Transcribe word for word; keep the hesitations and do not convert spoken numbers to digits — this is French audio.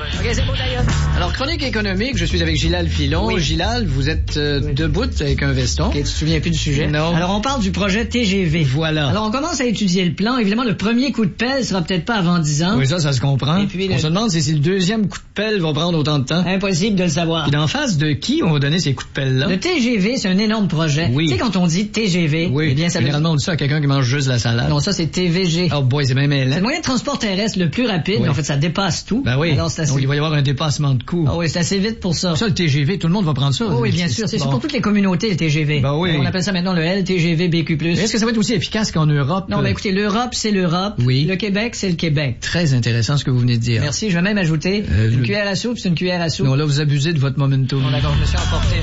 OK, c'est beau d'ailleurs. Alors, chronique économique, je suis avec Gilal Filon. Oui. Gilal, vous êtes euh, Oui. debout avec un veston. OK, tu te souviens plus du sujet? Non. Alors, on parle du projet T G V. Voilà. Alors, on commence à étudier le plan. Évidemment, le premier coup de pelle sera peut-être pas avant dix ans. Oui, ça, ça se comprend. Et puis, on le- se demande si, si le deuxième coup de pelle va prendre autant de temps. Impossible de le savoir. Puis d'en face de qui on va donner ces coups de pelle-là? Le T G V, c'est un énorme projet. Oui. Tu sais, quand on dit T G V, Oui, eh bien, ça veut dire... généralement, on dit ça à quelqu'un qui mange juste la salade. Non, ça, c'est T V G. Oh boy, c'est même C'est le elle. moyen de transport terrestre le plus rapide, Oui. mais en fait, ça dépasse tout. Ben oui. Alors, c'est assez... Donc, il va y avoir un dépassement de coûts. Ah oui, c'est assez vite pour ça. Ça, le T G V, tout le monde va prendre ça. Oh oui, bien sûr. C'est bon. pour toutes les communautés, le T G V. Ben oui. On appelle ça maintenant le L T G V B Q plus. Mais est-ce que ça va être aussi efficace qu'en Europe? Non, mais écoutez, l'Europe, c'est l'Europe. Oui. Le Québec, c'est le Québec. Très intéressant ce que vous venez de dire. Merci, je vais même ajouter Euh, une le- cuillère à soupe, c'est une cuillère à soupe. Non, là, vous abusez de votre momentum. Bon, d'accord, je me suis emporté.